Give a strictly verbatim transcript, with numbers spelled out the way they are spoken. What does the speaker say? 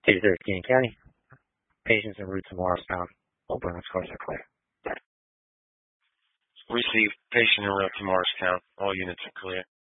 eighty-third King County. Patients en route to Morristown. All burn scars are clear. Received. Patient en route to Morristown. All units are clear.